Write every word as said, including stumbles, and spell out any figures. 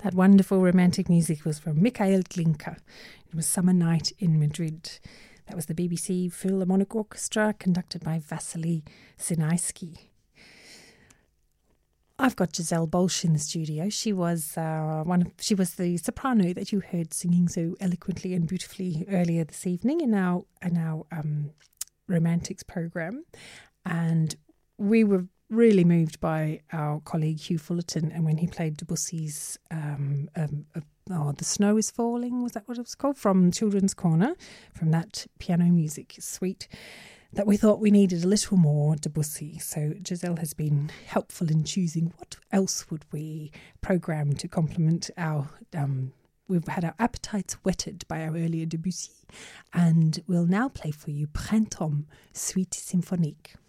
That wonderful romantic music was from Mikhail Glinka. It was Summer Night in Madrid. That was the B B C Philharmonic Orchestra, conducted by Vasily Sinaisky. I've got Giselle Bolsch in the studio. She was uh, one. Of, she was the soprano that you heard singing so eloquently and beautifully earlier this evening in our in our um, romantics program, and we were really moved by our colleague Hugh Fullerton, and when he played Debussy's um, um, uh, "Oh, the Snow is Falling," was that what it was called, from Children's Corner, from that piano music suite, that we thought we needed a little more Debussy. So Giselle has been helpful in choosing what else would we programme to complement our... Um, we've had our appetites whetted by our earlier Debussy, and we'll now play for you Printemps, Suite Symphonique.